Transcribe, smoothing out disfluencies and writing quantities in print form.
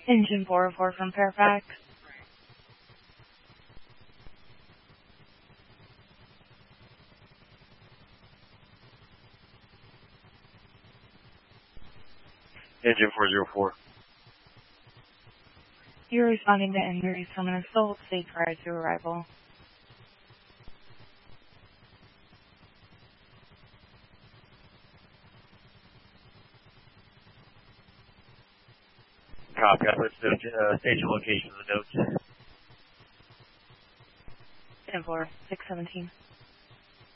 Engine 404 from Fairfax. Engine 404. You're responding to injuries from an assault state prior to arrival. Copy. I put station location in the notes. 10-4, 617.